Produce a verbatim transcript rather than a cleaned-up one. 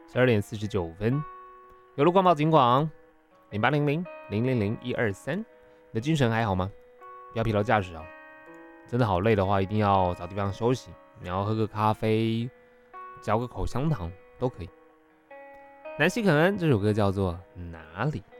十二点四十九分，有路光报警广，零八零零零零零一二三。你的精神还好吗？不要疲劳驾驶哦。真的好累的话，一定要找地方休息。你要喝个咖啡，嚼个口香糖都可以。南希肯恩这首歌叫做《哪里》。